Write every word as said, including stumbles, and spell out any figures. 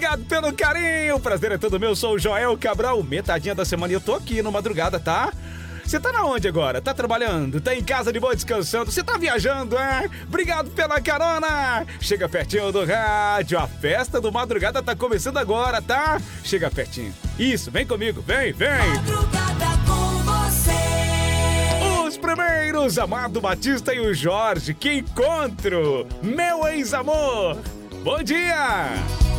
Obrigado pelo carinho. O prazer é todo meu. Sou o Joel Cabral. Metadinha da semana e eu tô aqui no Madrugada, tá? Você tá na onde agora? Tá trabalhando? Tá em casa de boa descansando? Você tá viajando, é? Obrigado pela carona! Chega pertinho do rádio, a festa do Madrugada tá começando agora, tá? Chega pertinho. Isso, vem comigo, vem, vem! Madrugada com você. Os primeiros, Amado Batista e o Jorge, que encontro! Meu ex-amor! Bom dia!